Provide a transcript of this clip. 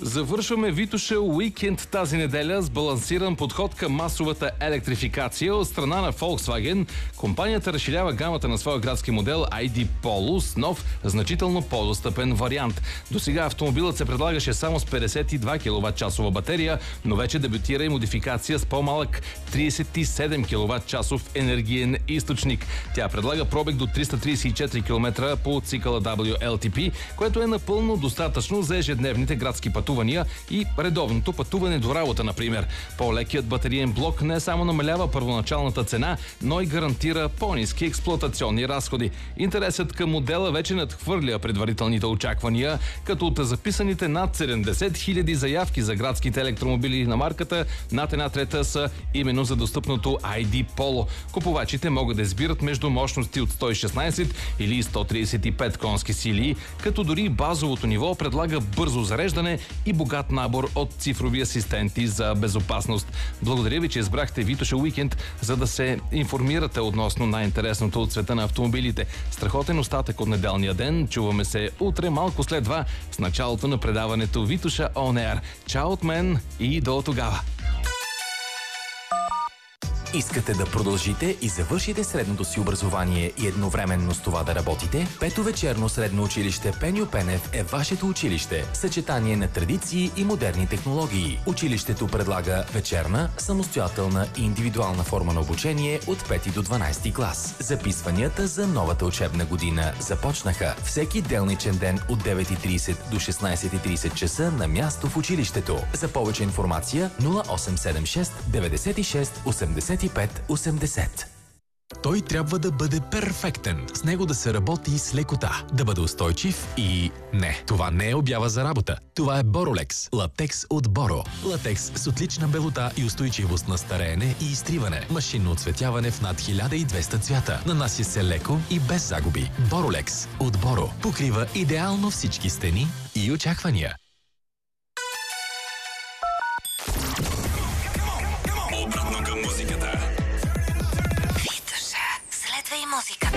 Завършваме Витоша уикенд тази неделя с балансиран подход към масовата електрификация от страна на Volkswagen. Компанията разширява гамата на своя градски модел ID Polo с нов, значително по-достъпен вариант. До сега автомобилът се предлагаше само с 52 кВт батерия, но вече дебютира и модификация с по-малък 37 кВт енергиен източник. Тя предлага пробег до 334 км по цикъла WLTP, което е напълно достатъчно за ежедневните градски пътувания и редовното пътуване до работа, например. По-лекият батериен блок не само намалява първоначалната цена, но и гарантира по-ниски експлоатационни разходи. Интересът към модела вече надхвърля предварителните очаквания, като от записаните над 70 000 заявки за градските електромобили на марката, над една трета са именно за достъпното ID Polo. Купувачите могат да избират между мощности от 116 или 135 конски сили, като дори базовото ниво предлага бързо зареждане и богат набор от цифрови асистенти за безопасност. Благодаря ви, че избрахте Витоша уикенд, за да се информирате относно най-интересното от света на автомобилите. Страхотен остатък от неделния ден. Чуваме се утре малко след 2 с началото на предаването Витоша On Air. Чао от мен и до тогава! Искате да продължите и завършите средното си образование и едновременно с това да работите? Пето вечерно средно училище Пеньо Пенев е вашето училище. Съчетание на традиции и модерни технологии. Училището предлага вечерна, самостоятелна и индивидуална форма на обучение от 5 до 12 клас. Записванията за новата учебна година започнаха всеки делничен ден от 9:30 до 16:30 часа на място в училището. За повече информация 0876 96 85-80. Той трябва да бъде перфектен. С него да се работи с лекота. Да бъде устойчив и... Не, това не е обява за работа. Това е Borolex. Латекс от Боро. Латекс с отлична белота и устойчивост на стареене и изтриване. Машинно оцветяване в над 1200 цвята. Нанася се леко и без загуби. Borolex от Боро. Покрива идеално всички стени и очаквания. Витоша, следва и музика.